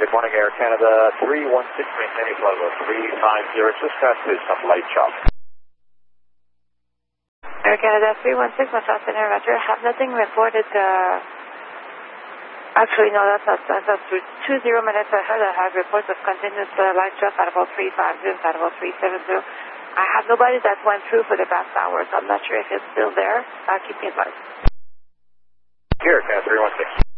Good morning, Air Canada 316, maintaining flight level 350, just past some light chop. Air Canada 316, Madras Center, Roger. Have nothing reported. Actually, no, that's not. That's 20 minutes ahead. I have reports of continuous light drop at about 350 and at about 370. I have nobody that went through for the past hour, so I'm not sure if it's still there. Keep me advised. Here, Canada 316.